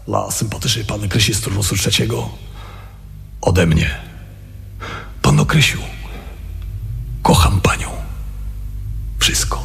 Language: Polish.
dla sympatycznej panny Krysi z turnusu 3. Ode mnie. Panno Krysiu, kocham panią. Wszystko.